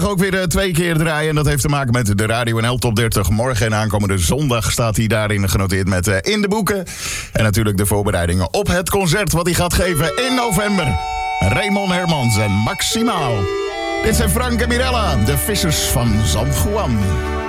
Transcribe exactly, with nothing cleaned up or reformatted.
Ook weer uh, twee keer draaien. En dat heeft te maken met de Radio N L Top dertig. Morgen en aankomende zondag staat hij daarin genoteerd met uh, in de boeken. En natuurlijk de voorbereidingen op het concert wat hij gaat geven in november. Raymond Hermans en Maximaal. Dit zijn Frank en Mirella, de vissers van San Juan.